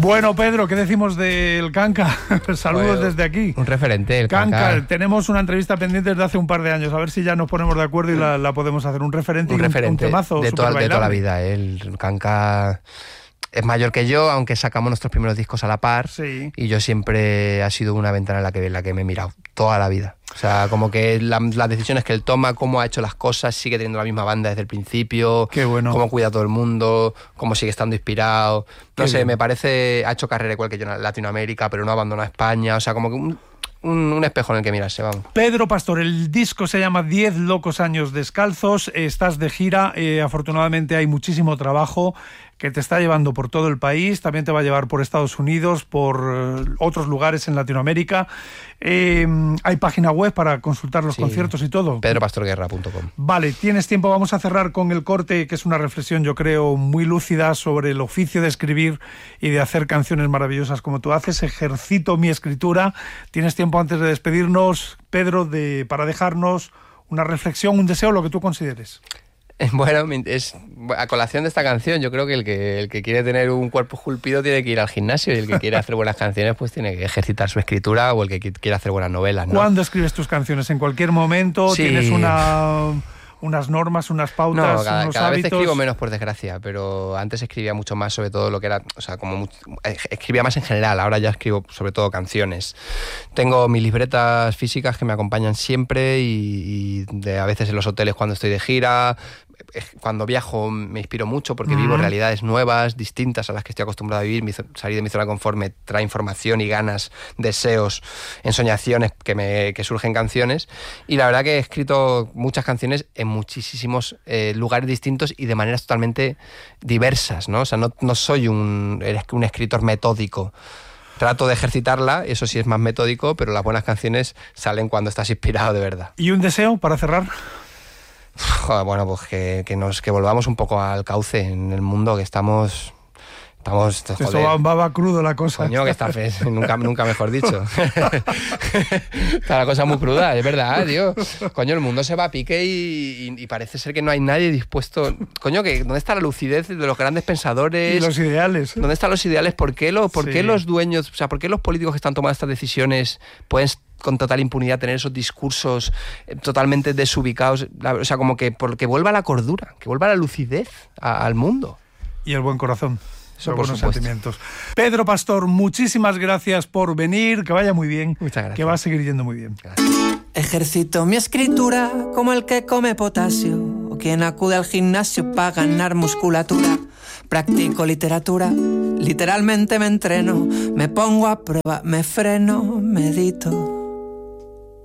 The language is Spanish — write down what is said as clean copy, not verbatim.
Bueno, Pedro, ¿qué decimos del Kanka? Saludos desde aquí. Un referente, el Kanka. Tenemos una entrevista pendiente desde hace un par de años, a ver si ya nos ponemos de acuerdo y la podemos hacer. Un referente un temazo de toda la vida. El Kanka es mayor que yo, aunque sacamos nuestros primeros discos a la par. Sí. Y yo siempre ha sido una ventana en la que me he mirado toda la vida. O sea, como que las decisiones que él toma, cómo ha hecho las cosas, sigue teniendo la misma banda desde el principio. Qué bueno. Cómo cuida a todo el mundo, cómo sigue estando inspirado. No sé, me parece, ha hecho carrera igual que yo en Latinoamérica, pero no abandona España. O sea, como que un espejo en el que mirarse, vamos. Pedro Pastor, el disco se llama 10 locos años descalzos, estás de gira, afortunadamente hay muchísimo trabajo que te está llevando por todo el país, también te va a llevar por Estados Unidos, por otros lugares en Latinoamérica. Hay página web para consultar los conciertos y todo. pedropastorguerra.com. Vale, tienes tiempo, vamos a cerrar con el corte, que es una reflexión, yo creo, muy lúcida sobre el oficio de escribir y de hacer canciones maravillosas como tú haces. Ejercito mi escritura. Tienes tiempo antes de despedirnos, Pedro, para dejarnos una reflexión, un deseo, lo que tú consideres. Bueno, a colación de esta canción, yo creo que el que quiere tener un cuerpo esculpido tiene que ir al gimnasio, y el que quiere hacer buenas canciones pues tiene que ejercitar su escritura, o el que quiere hacer buenas novelas, ¿no? ¿Cuándo escribes tus canciones? ¿En cualquier momento? Sí. ¿Tienes unas normas, unas pautas, no, cada hábitos? vez escribo menos, por desgracia, pero antes escribía mucho más, sobre todo lo que era, o sea, escribía más en general. Ahora ya escribo sobre todo canciones. Tengo mis libretas físicas que me acompañan siempre, y a veces en los hoteles cuando estoy de gira. Cuando viajo me inspiro mucho porque vivo realidades nuevas, distintas a las que estoy acostumbrado a vivir. Salir de mi zona de confort me trae información y ganas, deseos, ensoñaciones que surgen canciones. Y la verdad que he escrito muchas canciones en muchísimos lugares distintos y de maneras totalmente diversas, ¿no? O sea, no soy un escritor metódico. Trato de ejercitarla, eso sí es más metódico, pero las buenas canciones salen cuando estás inspirado de verdad. ¿Y un deseo para cerrar? Joder, bueno, pues que volvamos un poco al cauce en el mundo, que estamos Esto va crudo la cosa. Coño, que está nunca mejor dicho. Está la cosa muy cruda, es verdad, tío. Coño, el mundo se va a pique y parece ser que no hay nadie dispuesto. Coño, ¿dónde está la lucidez de los grandes pensadores? Y los ideales. ¿Dónde están los ideales? ¿Por qué los dueños, o sea, por qué los políticos que están tomando estas decisiones pueden con total impunidad tener esos discursos totalmente desubicados? O sea, como que vuelva la cordura, que vuelva la lucidez al mundo. Y el buen corazón. Eso, por buenos sentimientos. Pedro Pastor, muchísimas gracias por venir, que vaya muy bien. Muchas gracias. Que va a seguir yendo muy bien. Gracias. Ejercito mi escritura como el que come potasio o quien acude al gimnasio para ganar musculatura. Practico literatura, literalmente me entreno, me pongo a prueba, me freno, medito.